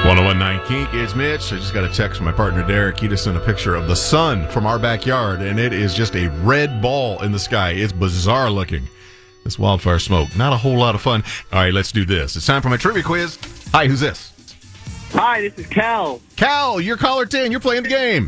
1019 Kink, it's Mitch. I just got a text from my partner Derek. He just sent a picture of the sun from our backyard, and it is just a red ball in the sky. It's bizarre looking. This wildfire smoke, not a whole lot of fun. All right, let's do this. It's time for my trivia quiz. Hi, who's this? Hi, this is Cal. Cal, you're caller 10. You're playing the game.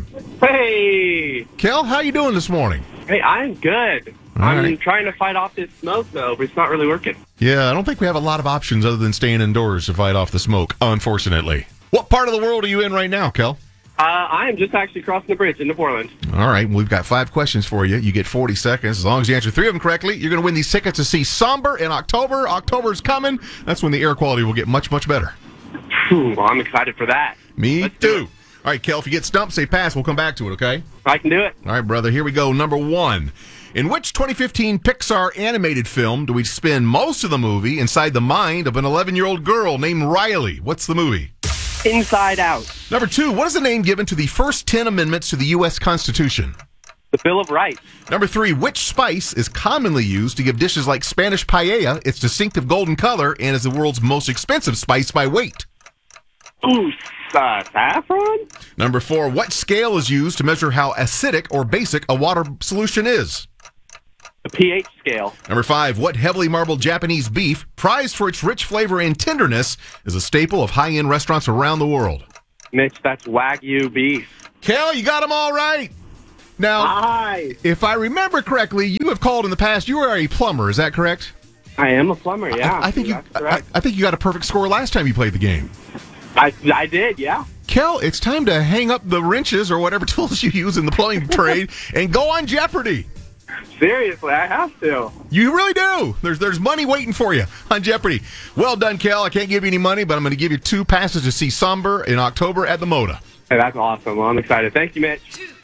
Hey. Cal, how you doing this morning? Hey, I'm good. I'm trying to fight off this smoke, though, but it's not really working. Yeah, I don't think we have a lot of options other than staying indoors to fight off the smoke, unfortunately. What part of the world are you in right now, Cal? I am just actually crossing the bridge into Portland. All right, we've got 5 questions for you. You get 40 seconds. As long as you answer 3 of them correctly, you're going to win these tickets to see Somber in October. October's coming. That's when the air quality will get much, much better. Well, I'm excited for that. Me too. All right, Kel, if you get stumped, say pass. We'll come back to it, okay? I can do it. All right, brother, here we go. Number 1. In which 2015 Pixar animated film do we spend most of the movie inside the mind of an 11-year-old girl named Riley? What's the movie? Inside Out. Number 2. What is the name given to the first 10 amendments to the U.S. Constitution? The Bill of Rights. Number 3. Which spice is commonly used to give dishes like Spanish paella its distinctive golden color and is the world's most expensive spice by weight? Ooh, saffron? Number 4. What scale is used to measure how acidic or basic a water solution is? The pH scale. Number 5. What heavily marbled Japanese beef, prized for its rich flavor and tenderness, is a staple of high-end restaurants around the world? Mitch, that's Wagyu beef. Kel, you got them all right. Now, Hi. if I remember correctly, you have called in the past. You are a plumber, is that correct? I am a plumber, yeah. I think you got a perfect score last time you played the game. I did, yeah. Kel, it's time to hang up the wrenches or whatever tools you use in the plumbing trade and go on Jeopardy. Seriously, I have to. You really do. There's money waiting for you on Jeopardy. Well done, Kel. I can't give you any money, but I'm going to give you 2 passes to see Somber in October at the Moda. Hey, that's awesome. Well, I'm excited. Thank you, Mitch.